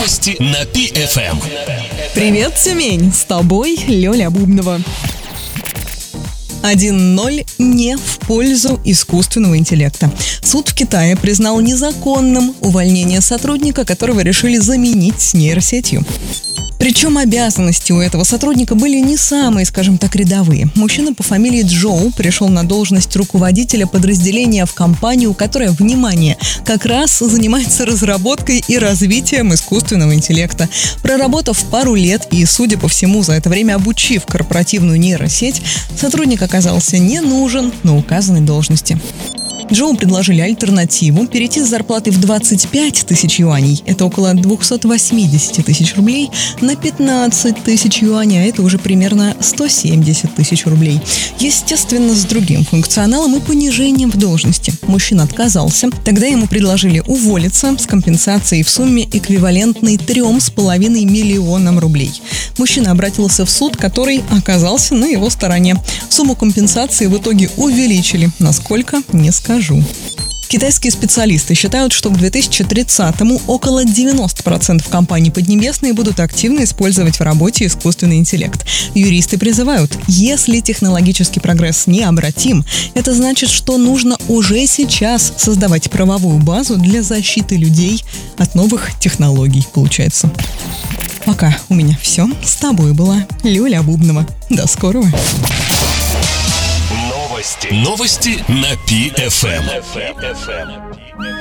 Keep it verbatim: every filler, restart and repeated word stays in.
Новости на Пи эф эм. Привет, Тюмень! С тобой Лёля Бубнова. один ноль не в пользу искусственного интеллекта. Суд в Китае признал незаконным увольнение сотрудника, которого решили заменить нейросетью. Причем обязанности у этого сотрудника были не самые, скажем так, рядовые. Мужчина по фамилии Джоу пришел на должность руководителя подразделения в компанию, которая, внимание, как раз занимается разработкой и развитием искусственного интеллекта. Проработав пару лет и, судя по всему, за это время обучив корпоративную нейросеть, сотрудник оказался не нужен на указанной должности. Джоу предложили альтернативу – перейти с зарплаты в двадцать пять тысяч юаней, это около двести восемьдесят тысяч рублей, на пятнадцать тысяч юаней, а это уже примерно сто семьдесят тысяч рублей. Естественно, с другим функционалом и понижением в должности. Мужчина отказался. Тогда ему предложили уволиться с компенсацией в сумме, эквивалентной трем с половиной миллионам рублей. Мужчина обратился в суд, который оказался на его стороне. Сумму компенсации в итоге увеличили. Насколько – не скажу. Китайские специалисты считают, что к две тысячи тридцатому около девяносто процентов компаний Поднебесной будут активно использовать в работе искусственный интеллект. Юристы призывают, если технологический прогресс необратим, это значит, что нужно уже сейчас создавать правовую базу для защиты людей от новых технологий, получается. Пока у меня все. С тобой была Лёля Бубнова. До скорого. Новости. Новости на Пи эф эм.